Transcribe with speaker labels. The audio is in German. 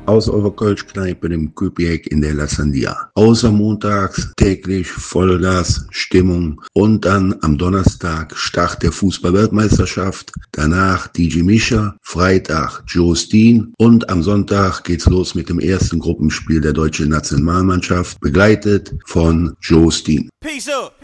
Speaker 1: aus eurer Kölschkneipe, dem Küpiek in der La Sandia. Außer montags täglich Vollgas, Stimmung und dann am Donnerstag Start der Fußball-Weltmeisterschaft, danach DJ Mischa, Freitag Joe Steen und am Sonntag geht's los mit dem ersten Gruppenspiel der deutschen Nationalmannschaft, begleitet von Joe Steen.
Speaker 2: Peace up.